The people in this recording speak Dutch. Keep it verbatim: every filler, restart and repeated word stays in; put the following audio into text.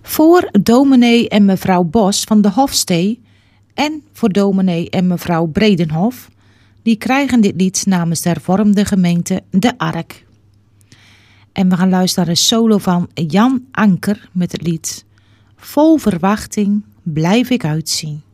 Voor dominee en mevrouw Bos van de Hofstee en voor dominee en mevrouw Bredenhof, die krijgen dit lied namens de hervormde gemeente De Ark. En we gaan luisteren naar een solo van Jan Anker met het lied Vol verwachting blijf ik uitzien.